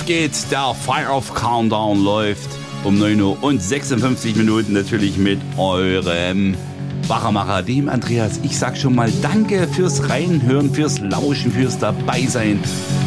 geht's. Der Fire of Countdown läuft um 9 Uhr und 56 Minuten natürlich mit eurem Wachmacher, dem Andreas. Ich sag schon mal danke fürs Reinhören, fürs Lauschen, fürs Dabeisein.